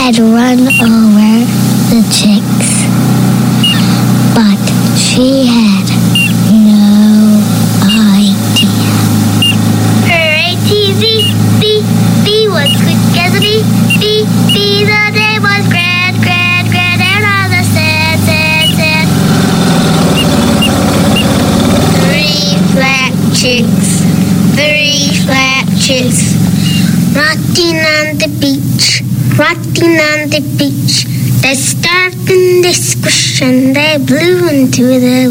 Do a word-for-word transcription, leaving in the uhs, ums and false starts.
had run over the chicks, but she had no idea. Hooray, T V, B, B was quick as a bee, B, B, the day was grand, grand, grand, and all the sad, sad, sad. Three flat chicks, three flat chicks, rotting on the beach, rotting on the beach. They starved and they squished and they blew into the